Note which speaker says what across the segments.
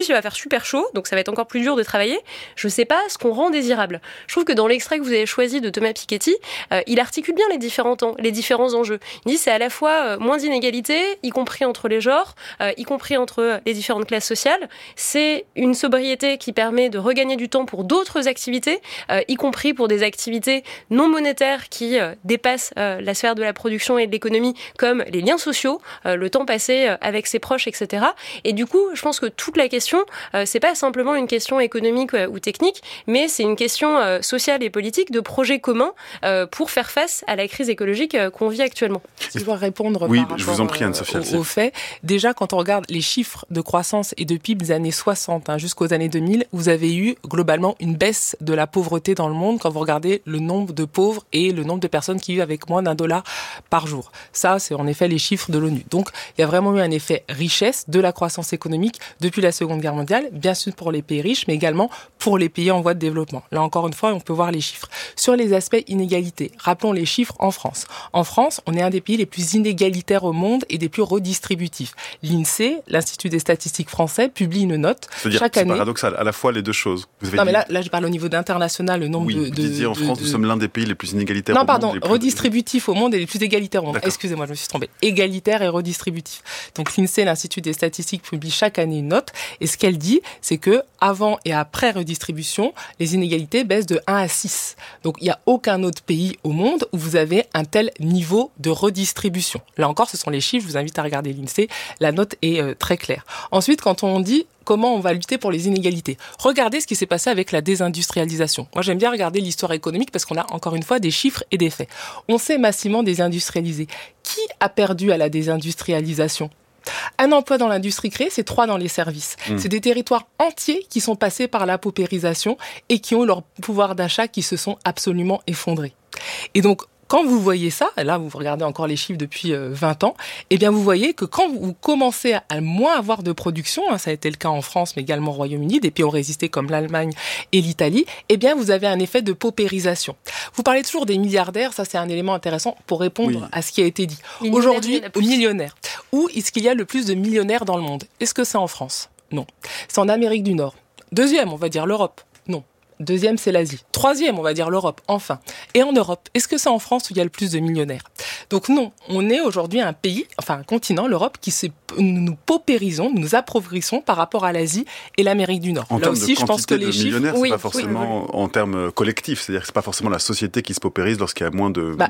Speaker 1: il va faire super chaud, donc ça va être encore plus dur de travailler, je sais pas ce qu'on rend désirable. Je trouve que dans l'extrait que vous avez choisi de Thomas Piketty, il articule bien les différents enjeux. Il dit c'est à la fois moins d'inégalités, y compris entre les genres, y compris entre les différentes classes sociales. C'est une sobriété qui permet de regagner du temps pour d'autres activités, y compris pour des activités non monétaires qui dépassent la sphère de la production et de l'économie, comme les liens sociaux, le temps passé avec ses proches, etc. Et du coup, je pense que toute la question, c'est pas simplement une question économique ou technique, mais c'est une question sociale et politique de projets communs pour faire face à la crise écologique qu'on vit actuellement.
Speaker 2: Si je dois répondre
Speaker 3: oui,
Speaker 2: par
Speaker 3: je vous en prie, Anne-Sophie
Speaker 2: au fait, déjà quand on regarde les chiffres de croissance et de PIB des années 60 jusqu'aux années 2000, vous avez eu globalement une baisse de la pauvreté dans le monde quand vous regardez le nombre de pauvres et le nombre de personnes qui vivent avec moins d'$1 par jour. Ça, c'est en effet les chiffres de l'ONU. Donc, il y a vraiment eu un effet richesse de la croissance économique depuis la Seconde Guerre mondiale, bien sûr pour les pays riches, mais également pour les pays en voie de développement. Là, encore une fois, on peut voir les chiffres. Sur les aspects inégalités, rappelons les chiffres en France. En France, on est un des pays les plus inégalitaires au monde et des plus redistributifs. L'INSEE, l'Institut des statistiques français, publie une note chaque année.
Speaker 3: C'est paradoxal, à la fois les deux choses.
Speaker 2: Mais là, je parle au niveau d'international, le nombre
Speaker 3: vous disiez en France, nous sommes l'un des pays les plus inégalitaires au monde.
Speaker 2: Non, pardon, redistributif au monde et les plus égalitaires au monde. D'accord. Excusez-moi, je me suis trompée. Égalitaire et redistributif. Donc l'INSEE, l'Institut des statistiques, publie chaque année une note. Et ce qu'elle dit, c'est que avant et après redistribution, les inégalités baissent de 1 à 6. Donc il n'y a aucun autre pays au monde où vous avez un tel niveau de redistribution. Là encore, ce sont les chiffres. Je vous invite à regarder l'INSEE. La note est très claire. Ensuite, quand on dit comment on va lutter pour les inégalités. Regardez ce qui s'est passé avec la désindustrialisation. Moi, j'aime bien regarder l'histoire économique parce qu'on a encore une fois des chiffres et des faits. On s'est massivement désindustrialisé. Qui a perdu à la désindustrialisation ? Un emploi dans l'industrie créée, c'est 3 dans les services. C'est des territoires entiers qui sont passés par la paupérisation et qui ont leur pouvoir d'achat qui se sont absolument effondrés. Et donc, quand vous voyez ça, là vous regardez encore les chiffres depuis 20 ans, eh bien vous voyez que quand vous commencez à moins avoir de production, ça a été le cas en France mais également au Royaume-Uni, des pays ont résisté comme l'Allemagne et l'Italie, eh bien vous avez un effet de paupérisation. Vous parlez toujours des milliardaires, ça c'est un élément intéressant pour répondre à ce qui a été dit. Aujourd'hui, millionnaires. Où est-ce qu'il y a le plus de millionnaires dans le monde ? Est-ce que c'est en France ? Non. C'est en Amérique du Nord. Deuxième, on va dire l'Europe. Non. Deuxième, c'est l'Asie. Troisième, on va dire l'Europe, enfin. Et en Europe, est-ce que c'est en France où il y a le plus de millionnaires ? Donc non, on est aujourd'hui un pays, enfin un continent, l'Europe, nous paupérisons, nous appauvrissons par rapport à l'Asie et l'Amérique du Nord.
Speaker 3: Là aussi, je pense que les chiffres... millionnaires, c'est pas forcément en termes collectifs, c'est-à-dire que c'est pas forcément la société qui se paupérise lorsqu'il y a moins de millionnaires.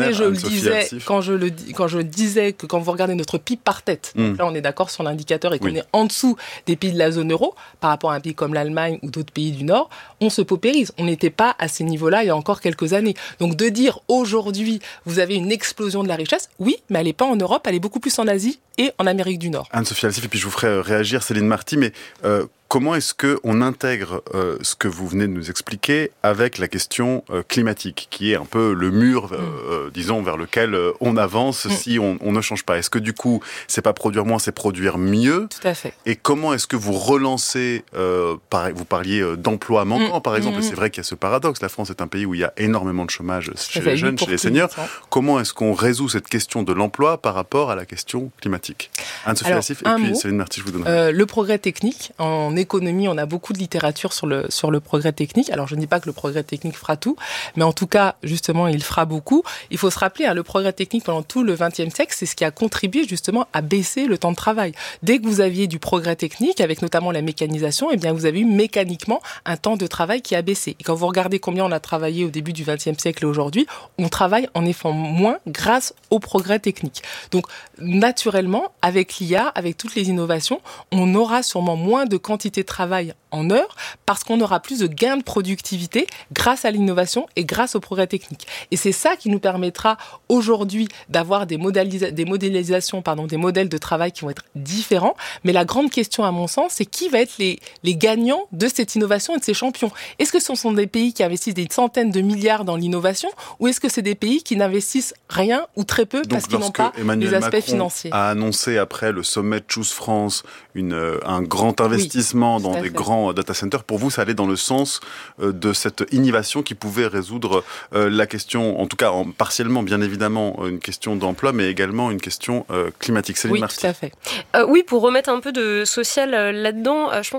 Speaker 2: Quand je disais que quand vous regardez notre PIB par tête, donc là on est d'accord sur l'indicateur et qu'on est en dessous des pays de la zone euro, par rapport à un pays comme l'Allemagne ou d'autres pays du Nord, on se paupérise. On n'était pas à ces niveaux-là il y a encore quelques années. Donc de dire aujourd'hui, vous avez une explosion de la richesse, oui, mais elle n'est pas en Europe, elle est beaucoup plus en Asie et en Amérique du Nord.
Speaker 3: Anne-Sophie Alsif, et puis je vous ferai réagir Céline Marty, mais comment est-ce qu'on intègre ce que vous venez de nous expliquer avec la question climatique, qui est un peu le mur, disons, vers lequel on avance si on ne change pas ? Est-ce que du coup, c'est pas produire moins, c'est produire mieux ?
Speaker 2: Tout à fait.
Speaker 3: Et comment est-ce que vous relancez, vous parliez d'emplois manquants, par exemple, et c'est vrai qu'il y a ce paradoxe, la France est un pays où il y a énormément de chômage chez les jeunes, chez les seniors. Comment est-ce qu'on résout cette question de l'emploi par rapport à la question climatique ? Anne-Sophie Alsif, et puis Céline Marty, je vous donnerai.
Speaker 2: Le progrès technique, en économie, on a beaucoup de littérature sur le progrès technique. Alors, je ne dis pas que le progrès technique fera tout, mais en tout cas, justement, il fera beaucoup. Il faut se rappeler, le progrès technique pendant tout le XXe siècle, c'est ce qui a contribué justement à baisser le temps de travail. Dès que vous aviez du progrès technique, avec notamment la mécanisation, eh bien, vous avez eu mécaniquement un temps de travail qui a baissé. Et quand vous regardez combien on a travaillé au début du XXe siècle et aujourd'hui, on travaille en effet moins grâce au progrès technique. Donc, naturellement, avec l'IA, avec toutes les innovations, on aura sûrement moins de quantité de travail en heures parce qu'on aura plus de gains de productivité grâce à l'innovation et grâce au progrès technique. Et c'est ça qui nous permettra aujourd'hui d'avoir des modèles de travail qui vont être différents. Mais la grande question, à mon sens, c'est qui va être les gagnants de cette innovation et de ces champions ? Est-ce que ce sont des pays qui investissent des centaines de milliards dans l'innovation ou est-ce que c'est des pays qui n'investissent rien ou très peu parce qu'ils n'ont pas les aspects financiers ?
Speaker 3: A annoncé après le sommet Choose France un grand investissement dans des grands data centers. Pour vous, ça allait dans le sens de cette innovation qui pouvait résoudre la question, en tout cas partiellement, bien évidemment, une question d'emploi, mais également une question climatique. Céline Marty.
Speaker 2: Tout à fait.
Speaker 1: Oui, pour remettre un peu de social là-dedans, je pense